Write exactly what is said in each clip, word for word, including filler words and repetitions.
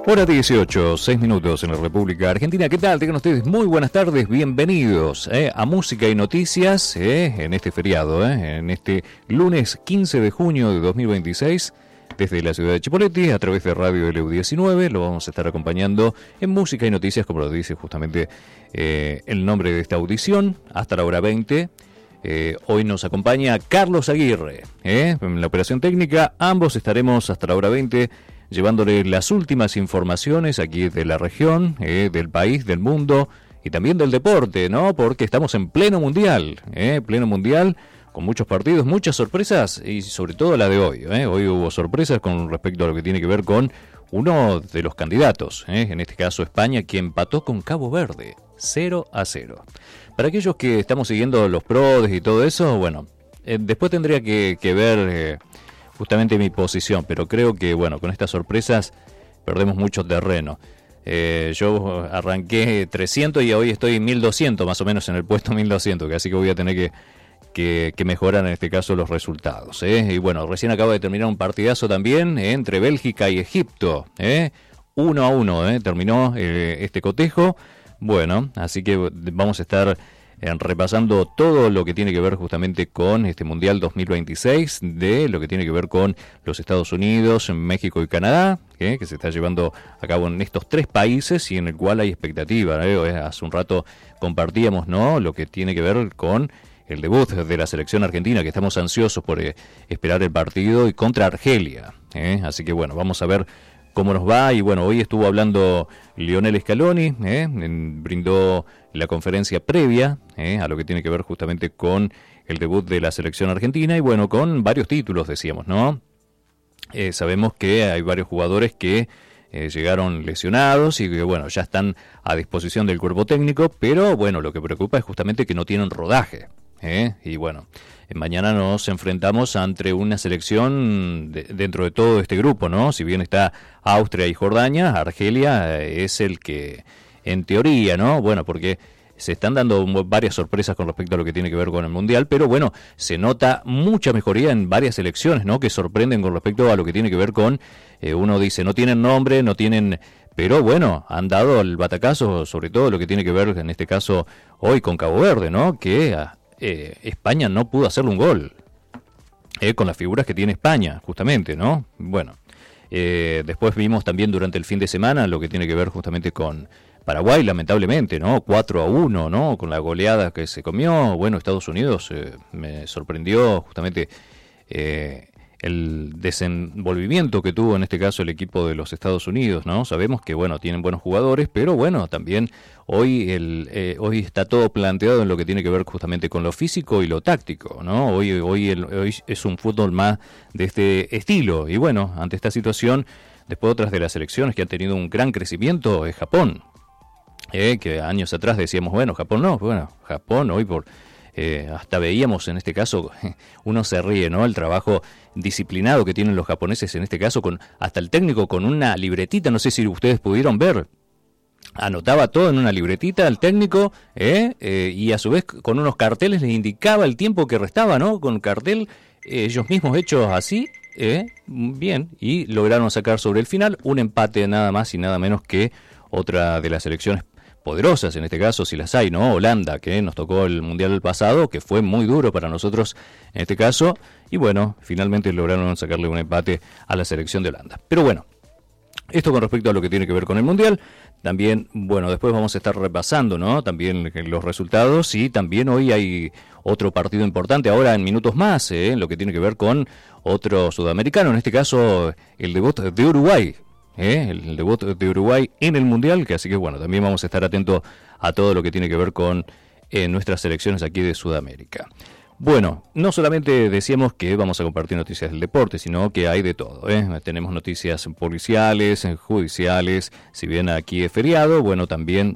Hora dieciocho, seis minutos en la República Argentina. ¿Qué tal? Tengan ustedes muy buenas tardes, bienvenidos eh, a Música y Noticias eh, en este feriado, eh, en este lunes quince de junio de dos mil veintiséis, desde la ciudad de Chipoleti, a través de Radio L U diecinueve. Lo vamos a estar acompañando en Música y Noticias, como lo dice justamente eh, el nombre de esta audición, hasta la hora veinte. Eh, hoy nos acompaña Carlos Aguirre eh, en la operación técnica. Ambos estaremos hasta la hora veinte llevándole las últimas informaciones aquí de la región, eh, del país, del mundo y también del deporte, ¿no? Porque estamos en pleno mundial, eh, pleno mundial, con muchos partidos, muchas sorpresas y sobre todo la de hoy. Eh. Hoy hubo sorpresas con respecto a lo que tiene que ver con uno de los candidatos, eh, en este caso España, que empató con Cabo Verde, cero a cero. Para aquellos que estamos siguiendo los prodes y todo eso, bueno, eh, después tendría que, que ver eh, justamente mi posición, pero creo que, bueno, con estas sorpresas perdemos mucho terreno. Eh, yo arranqué trescientos y hoy estoy mil doscientos, más o menos en el puesto mil doscientos, así que voy a tener que, que, que mejorar en este caso los resultados. ¿eh? Y bueno, recién acaba de terminar un partidazo también eh, entre Bélgica y Egipto. ¿eh? Uno a uno ¿eh? terminó eh, este cotejo. Bueno, así que vamos a estar eh, repasando todo lo que tiene que ver justamente con este Mundial dos mil veintiséis, de lo que tiene que ver con los Estados Unidos, México y Canadá, ¿eh? que se está llevando a cabo en estos tres países y en el cual hay expectativa. ¿eh? Hace un rato compartíamos, ¿no?, lo que tiene que ver con el debut de la selección argentina, que estamos ansiosos por eh, esperar el partido, y contra Argelia. ¿eh? Así que bueno, vamos a ver cómo nos va. Y bueno, hoy estuvo hablando Lionel Scaloni, ¿eh? brindó la conferencia previa ¿eh? a lo que tiene que ver justamente con el debut de la selección argentina, y bueno, con varios títulos, decíamos, ¿no? Eh, sabemos que hay varios jugadores que eh, llegaron lesionados y que, bueno, ya están a disposición del cuerpo técnico, pero bueno, lo que preocupa es justamente que no tienen rodaje. ¿eh? Y bueno, mañana nos enfrentamos ante una selección de, dentro de todo este grupo, ¿no? Si bien está Austria y Jordania, Argelia es el que, en teoría, ¿no? Bueno, porque se están dando varias sorpresas con respecto a lo que tiene que ver con el Mundial, pero bueno, se nota mucha mejoría en varias selecciones, ¿no? Que sorprenden con respecto a lo que tiene que ver con, eh, uno dice, no tienen nombre, no tienen, pero bueno, han dado el batacazo, sobre todo lo que tiene que ver, en este caso, hoy con Cabo Verde, ¿no? Que Eh, España no pudo hacerle un gol eh, con las figuras que tiene España, justamente, ¿no? Bueno, eh, después vimos también durante el fin de semana lo que tiene que ver justamente con Paraguay, lamentablemente, ¿no? cuatro a uno, ¿no? Con la goleada que se comió. Bueno, Estados Unidos eh, me sorprendió justamente eh, el desenvolvimiento que tuvo en este caso el equipo de los Estados Unidos, ¿no? Sabemos que, bueno, tienen buenos jugadores, pero bueno, también hoy el eh, hoy está todo planteado en lo que tiene que ver justamente con lo físico y lo táctico, ¿no? Hoy hoy, el, hoy es un fútbol más de este estilo, y bueno, ante esta situación, después otras de las selecciones que han tenido un gran crecimiento es Japón, eh, que años atrás decíamos, bueno, Japón no, bueno, Japón hoy por Eh, hasta veíamos en este caso, uno se ríe, ¿no? El trabajo disciplinado que tienen los japoneses en este caso, con hasta el técnico con una libretita, no sé si ustedes pudieron ver, anotaba todo en una libretita el técnico, ¿eh? Eh, y a su vez con unos carteles les indicaba el tiempo que restaba, ¿no? Con cartel, eh, ellos mismos hechos así, ¿eh? Bien, y lograron sacar sobre el final un empate nada más y nada menos que otra de las selecciones poderosas, en este caso, si las hay, ¿no? Holanda, que nos tocó el Mundial pasado, que fue muy duro para nosotros en este caso, y bueno, finalmente lograron sacarle un empate a la selección de Holanda. Pero bueno, esto con respecto a lo que tiene que ver con el Mundial. También, bueno, después vamos a estar repasando, ¿no? También los resultados, y también hoy hay otro partido importante, ahora en minutos más, ¿eh? Lo que tiene que ver con otro sudamericano, en este caso el debut de Uruguay. ¿Eh? El debut de Uruguay en el Mundial, que así que bueno, también vamos a estar atentos a todo lo que tiene que ver con eh, nuestras selecciones aquí de Sudamérica. Bueno, no solamente decíamos que vamos a compartir noticias del deporte, sino que hay de todo, ¿eh? Tenemos noticias policiales, judiciales, si bien aquí es feriado, bueno, también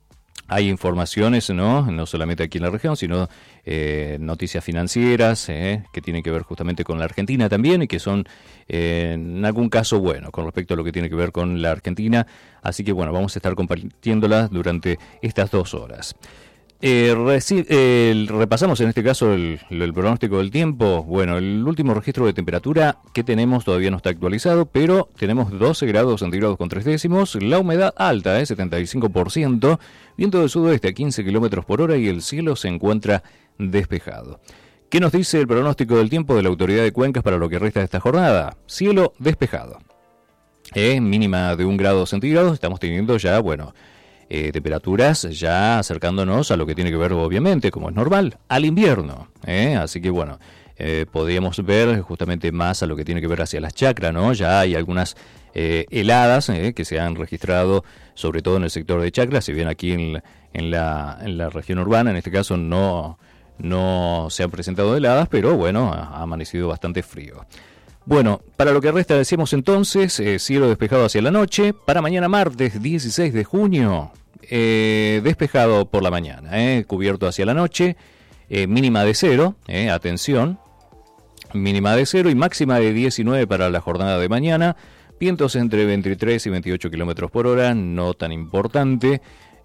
hay informaciones, ¿no? No solamente aquí en la región, sino eh, noticias financieras eh, que tienen que ver justamente con la Argentina también, y que son eh, en algún caso bueno con respecto a lo que tiene que ver con la Argentina. Así que bueno, vamos a estar compartiéndolas durante estas dos horas. Eh, reci- eh, repasamos en este caso el, el pronóstico del tiempo. Bueno, el último registro de temperatura que tenemos todavía no está actualizado, pero tenemos doce grados centígrados con tres décimos, la humedad alta, eh, setenta y cinco por ciento, viento del sudoeste a quince kilómetros por hora y el cielo se encuentra despejado. ¿Qué nos dice el pronóstico del tiempo de la Autoridad de Cuencas para lo que resta de esta jornada? Cielo despejado. Eh, mínima de un grado centígrado, estamos teniendo ya, bueno... Eh, temperaturas ya acercándonos a lo que tiene que ver, obviamente, como es normal, al invierno. ¿eh? Así que bueno, eh, podríamos ver justamente más a lo que tiene que ver hacia las chacras, ¿no? Ya hay algunas eh, heladas eh, que se han registrado, sobre todo en el sector de chacras, si bien aquí en la, en la, en la región urbana, en este caso, no, no se han presentado heladas, pero bueno, ha, ha amanecido bastante frío. Bueno, para lo que resta decíamos entonces, eh, cielo despejado hacia la noche. Para mañana martes dieciséis de junio, eh, despejado por la mañana, eh, cubierto hacia la noche, eh, mínima de cero, eh, atención, mínima de cero y máxima de diecinueve para la jornada de mañana. Vientos entre veintitrés y veintiocho kilómetros por hora, no tan importante,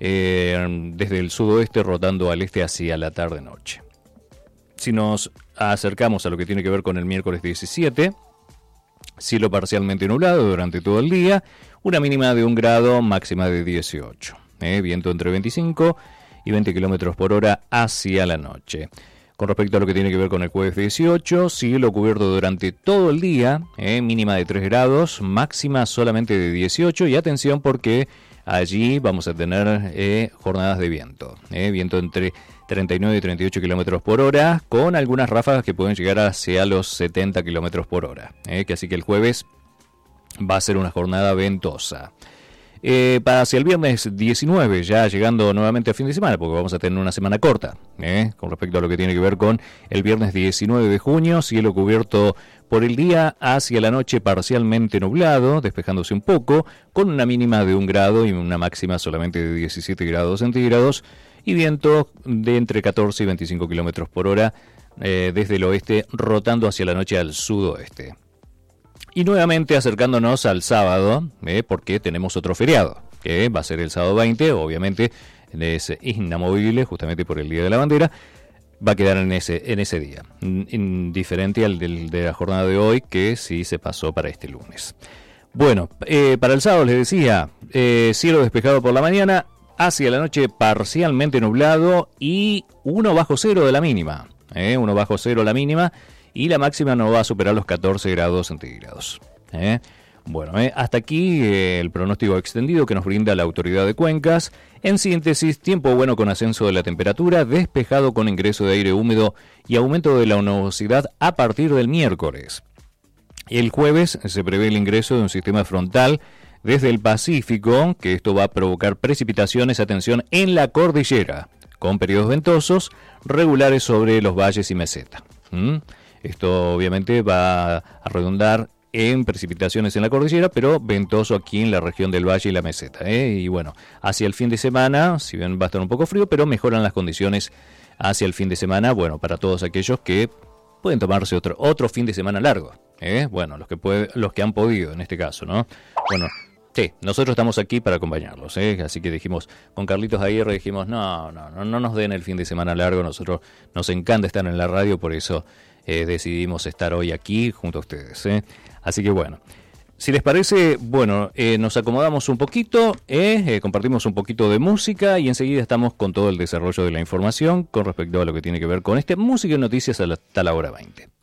eh, desde el sudoeste rotando al este hacia la tarde-noche. Si nos acercamos a lo que tiene que ver con el miércoles diecisiete, cielo parcialmente nublado durante todo el día, una mínima de un grado, máxima de dieciocho. ¿eh? Viento entre veinticinco y veinte kilómetros por hora hacia la noche. Con respecto a lo que tiene que ver con el jueves dieciocho, cielo cubierto durante todo el día, ¿eh? mínima de tres grados, máxima solamente de dieciocho. Y atención porque allí vamos a tener eh, jornadas de viento. ¿eh? Viento entre treinta y nueve y treinta y ocho kilómetros por hora, con algunas ráfagas que pueden llegar hacia los setenta kilómetros por hora. ¿eh? Que así que el jueves va a ser una jornada ventosa. Eh, para hacia el viernes diecinueve, ya llegando nuevamente a fin de semana, porque vamos a tener una semana corta, ¿eh? con respecto a lo que tiene que ver con el viernes diecinueve de junio, cielo cubierto por el día, hacia la noche parcialmente nublado, despejándose un poco, con una mínima de un grado y una máxima solamente de diecisiete grados centígrados, y viento de entre catorce y veinticinco kilómetros por hora eh, desde el oeste, rotando hacia la noche al sudoeste. Y nuevamente acercándonos al sábado, eh, porque tenemos otro feriado, que va a ser el sábado veinte, obviamente es inamovible justamente por el Día de la Bandera, va a quedar en ese, en ese día, diferente al del, de la jornada de hoy, que sí se pasó para este lunes. Bueno, eh, para el sábado les decía, eh, cielo despejado por la mañana, hacia la noche parcialmente nublado y uno bajo cero de la mínima, eh, uno bajo cero la mínima, y la máxima no va a superar los catorce grados centígrados. ¿eh? Bueno, eh, hasta aquí eh, el pronóstico extendido que nos brinda la Autoridad de Cuencas. En síntesis, tiempo bueno con ascenso de la temperatura, despejado con ingreso de aire húmedo y aumento de la nubosidad a partir del miércoles. El jueves se prevé el ingreso de un sistema frontal desde el Pacífico, que esto va a provocar precipitaciones, atención, en la cordillera, con periodos ventosos regulares sobre los valles y meseta. ¿Mm? Esto obviamente va a redundar en precipitaciones en la cordillera, pero ventoso aquí en la región del valle y la meseta. ¿eh? Y bueno, hacia el fin de semana, si bien va a estar un poco frío, pero mejoran las condiciones hacia el fin de semana, bueno, para todos aquellos que pueden tomarse otro, otro fin de semana largo. ¿eh? Bueno, los que, puede, los que han podido en este caso, ¿no? Bueno, sí, nosotros estamos aquí para acompañarlos, ¿eh? Así que dijimos, con Carlitos Aguirre dijimos, no, no, no, no nos den el fin de semana largo, nosotros nos encanta estar en la radio, por eso eh, decidimos estar hoy aquí junto a ustedes, ¿eh? Así que bueno, si les parece, bueno, eh, nos acomodamos un poquito, ¿eh? Eh, compartimos un poquito de música y enseguida estamos con todo el desarrollo de la información con respecto a lo que tiene que ver con este Música y Noticias hasta la hora veinte.